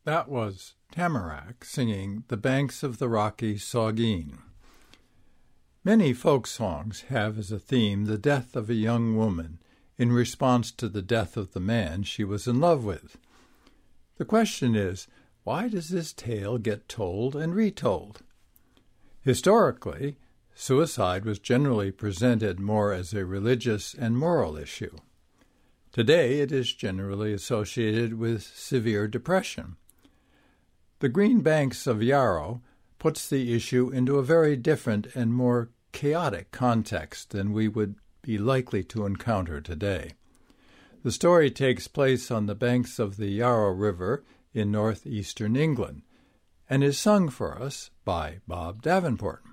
That was Tamarack singing The Banks of the Rocky Saugeen. Many folk songs have as a theme the death of a young woman in response to the death of the man she was in love with. The question is, why does this tale get told and retold? Historically, suicide was generally presented more as a religious and moral issue. Today, it is generally associated with severe depression. The Green Banks of Yarrow puts the issue into a very different and more chaotic context than we would be likely to encounter today. The story takes place on the banks of the Yarrow River in northeastern England and is sung for us by Bob Davenport.